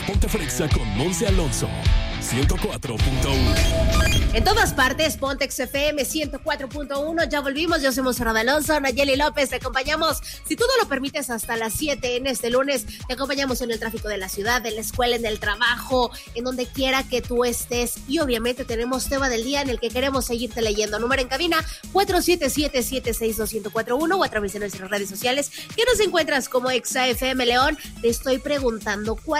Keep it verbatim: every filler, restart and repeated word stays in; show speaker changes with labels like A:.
A: Ponte Frexa con Monse Alonso. ciento cuatro punto uno.
B: En todas partes, Pontex F M ciento cuatro punto uno. Ya volvimos. Yo soy Monserrat Alonso, Nayeli López. Te acompañamos, si tú no lo permites, hasta las siete en este lunes. Te acompañamos en el tráfico de la ciudad, en la escuela, en el trabajo, en donde quiera que tú estés. Y obviamente tenemos tema del día en el que queremos seguirte leyendo. Número en cabina cuatro siete siete, siete seis dos, uno cero cuatro uno o a través de nuestras redes sociales que nos encuentras como Exa F M León. Te estoy preguntando, ¿cuál